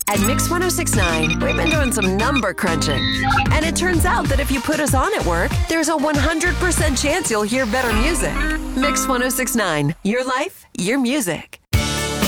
At Mix 1069, we've been doing some number crunching. And it turns out that if you put us on at work, there's a 100% chance you'll hear better music. Mix 1069, your life, your music.